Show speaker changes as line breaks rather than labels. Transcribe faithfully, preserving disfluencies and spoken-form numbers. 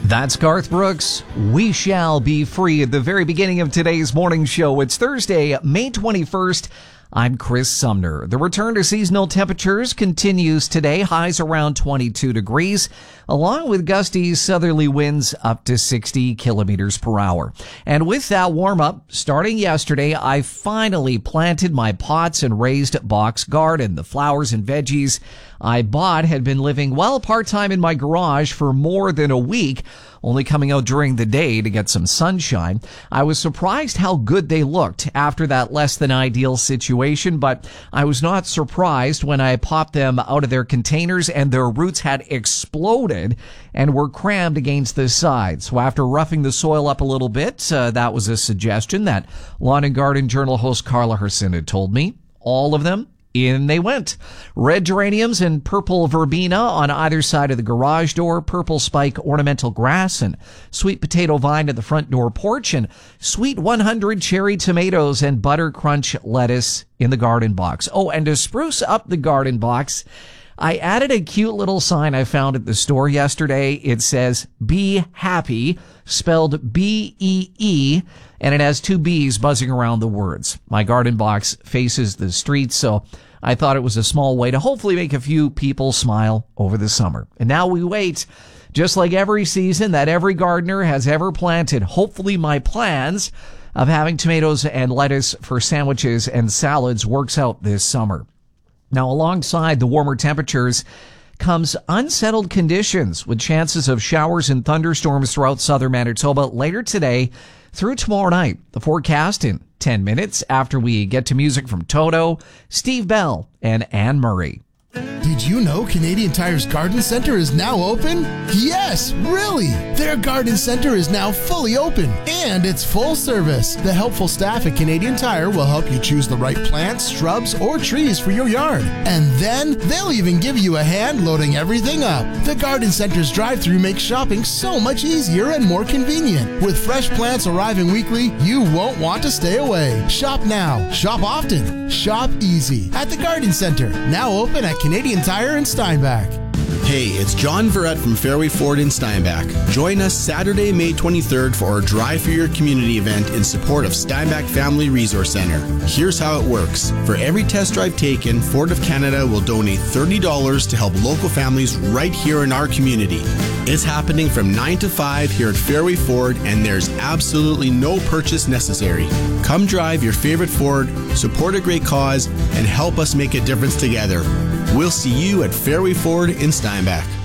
That's Garth Brooks. We shall be free at the very beginning of today's morning show. It's Thursday, May twenty-first. I'm Chris Sumner. The return to seasonal temperatures continues today. Highs around twenty-two degrees, along with gusty southerly winds up to sixty kilometers per hour. And with that warm up, starting yesterday, I finally planted my pots and raised box garden. The flowers and veggies I bought had been living well part-time in my garage for more than a week, only coming out during the day to get some sunshine. I was surprised how good they looked after that less than ideal situation, but I was not surprised when I popped them out of their containers and their roots had exploded and were crammed against the sides. So after roughing the soil up a little bit, uh, that was a suggestion that Lawn and Garden Journal host Carla Herson had told me. All of them, in they went. Red geraniums and purple verbena on either side of the garage door, purple spike ornamental grass and sweet potato vine at the front door porch, and sweet one hundred cherry tomatoes and butter crunch lettuce in the garden box. Oh, and to spruce up the garden box, I added a cute little sign I found at the store yesterday. It says, "Be Happy," spelled B E E, and it has two B's buzzing around the words. My garden box faces the street, so I thought it was a small way to hopefully make a few people smile over the summer. And now we wait, just like every season that every gardener has ever planted. Hopefully my plans of having tomatoes and lettuce for sandwiches and salads works out this summer. Now, alongside the warmer temperatures comes unsettled conditions with chances of showers and thunderstorms throughout southern Manitoba later today through tomorrow night. The forecast in ten minutes after we get to music from Toto, Steve Bell, and Anne Murray.
Did you know Canadian Tire's Garden Center is now open? Yes, really! Their Garden Center is now fully open, and it's full service. The helpful staff at Canadian Tire will help you choose the right plants, shrubs, or trees for your yard. And then they'll even give you a hand loading everything up. The Garden Center's drive-thru makes shopping so much easier and more convenient. With fresh plants arriving weekly, you won't want to stay away. Shop now, shop often, shop easy at the Garden Center, now open at Canadian Tire in Steinbach.
Hey, it's John Verrett from Fairway Ford in Steinbach. Join us Saturday, May twenty-third for our Drive for Your Community event in support of Steinbach Family Resource Center. Here's how it works. For every test drive taken, Ford of Canada will donate thirty dollars to help local families right here in our community. It's happening from nine to five here at Fairway Ford, and there's absolutely no purchase necessary. Come drive your favorite Ford, support a great cause, and help us make a difference together. We'll see you at Fairway Ford in Steinbach.